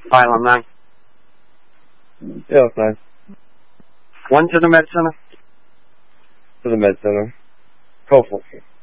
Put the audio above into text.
File 9. Yeah, it's nice. When to the med center? To the med center. Hopefully.